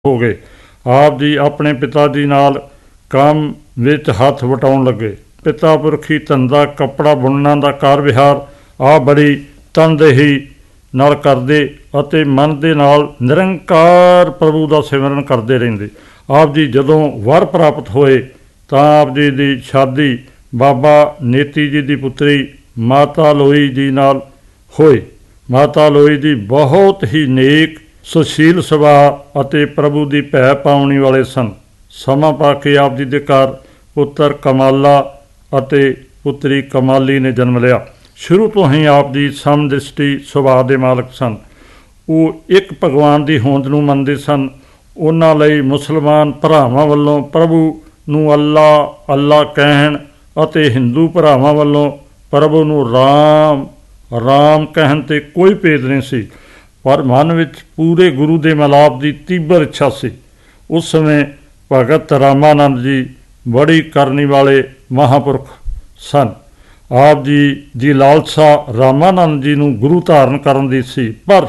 ਹੋ ਗਏ। ਆਪ ਜੀ ਆਪਣੇ ਪਿਤਾ ਜੀ ਨਾਲ ਕੰਮ ਵਿੱਚ ਹੱਥ ਵਟਾਉਣ ਲੱਗੇ। ਪਿਤਾ ਪੁਰਖੀ ਧੰਦਾ ਕੱਪੜਾ ਬੁਣਨਾ ਦਾ ਕਾਰ ਵਿਹਾਰ ਆਪ ਬੜੀ ਤਨਦੇਹੀ ਨਾਲ ਕਰਦੇ ਅਤੇ ਮਨ ਦੇ ਨਾਲ ਨਿਰੰਕਾਰ ਪ੍ਰਭੂ ਦਾ ਸਿਮਰਨ ਕਰਦੇ ਰਹਿੰਦੇ। ਆਪ ਜੀ ਜਦੋਂ ਵਰ ਪ੍ਰਾਪਤ ਹੋਏ ਤਾਂ ਆਪ ਜੀ ਦੀ ਸ਼ਾਦੀ ਬਾਬਾ ਨੇਤੀ ਜੀ ਦੀ ਪੁੱਤਰੀ ਮਾਤਾ ਲੋਈ ਜੀ ਨਾਲ ਹੋਈ। ਮਾਤਾ ਲੋਈ ਜੀ ਬਹੁਤ ਹੀ ਨੇਕ ਸੁਸ਼ੀਲ ਸੁਭਾਅ ਅਤੇ ਪ੍ਰਭੂ ਦੀ ਭੈ ਪਾਉਣੀ ਵਾਲੇ ਸਨ। ਸਮਾਂ ਪਾ ਕੇ ਆਪ ਜੀ ਦੇ ਘਰ ਪੁੱਤਰ ਕਮਾਲਾ ਅਤੇ ਪੁੱਤਰੀ ਕਮਾਲੀ ਨੇ ਜਨਮ ਲਿਆ। ਸ਼ੁਰੂ ਤੋਂ ਹੀ ਆਪ ਜੀ ਸਮਦ੍ਰਿਸ਼ਟੀ ਸੁਭਾਅ ਦੇ ਮਾਲਕ ਸਨ। ਉਹ ਇੱਕ ਭਗਵਾਨ ਦੀ ਹੋਂਦ ਨੂੰ ਮੰਨਦੇ ਸਨ। ਉਹਨਾਂ ਲਈ ਮੁਸਲਮਾਨ ਭਰਾਵਾਂ ਵੱਲੋਂ ਪ੍ਰਭੂ ਨੂੰ ਅੱਲਾ ਅੱਲਾ ਕਹਿਣ ਅਤੇ ਹਿੰਦੂ ਭਰਾਵਾਂ ਵੱਲੋਂ ਪ੍ਰਭੂ ਨੂੰ ਰਾਮ ਰਾਮ ਕਹਿਣ 'ਤੇ ਕੋਈ ਭੇਦ ਨਹੀਂ ਸੀ, ਪਰ ਮਨ ਵਿੱਚ ਪੂਰੇ ਗੁਰੂ ਦੇ ਮਿਲਾਪ ਦੀ ਤੀਬਰ ਇੱਛਾ ਸੀ। ਉਸ ਸਮੇਂ ਭਗਤ ਰਾਮਾਨੰਦ ਜੀ ਬੜੀ ਕਰਨੀ ਵਾਲੇ ਮਹਾਂਪੁਰਖ ਸਨ। ਆਪ ਜੀ ਦੀ ਲਾਲਸਾ ਰਾਮਾਨੰਦ ਜੀ ਨੂੰ ਗੁਰੂ ਧਾਰਨ ਕਰਨ ਦੀ ਸੀ, ਪਰ